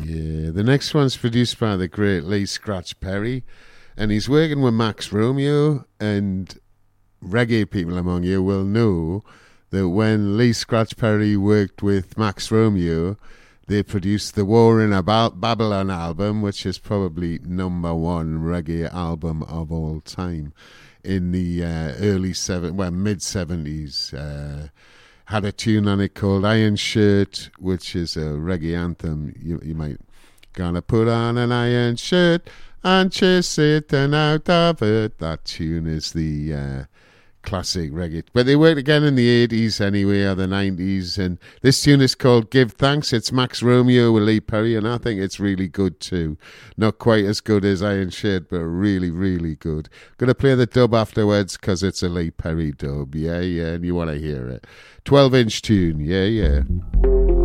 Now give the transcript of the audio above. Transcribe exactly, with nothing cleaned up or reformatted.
Yeah, the next one's produced by the great Lee Scratch Perry, and he's working with Max Romeo, and reggae people among you will know that when Lee Scratch Perry worked with Max Romeo, they produced the War in a ba- Babylon album, which is probably number one reggae album of all time in the uh, early seven, well, mid seventies. Uh, had a tune on it called Iron Shirt, which is a reggae anthem. You, you might gonna put on an iron shirt and chase it and out of it. That tune is the uh, classic reggae. But they worked again in the eighties anyway, or the nineties. And this tune is called Give Thanks. It's Max Romeo with Lee Perry, and I think it's really good too. Not quite as good as Iron Shirt, but really, really good. Going to play the dub afterwards because it's a Lee Perry dub. Yeah, yeah, and you want to hear it. twelve inch tune. Yeah, yeah.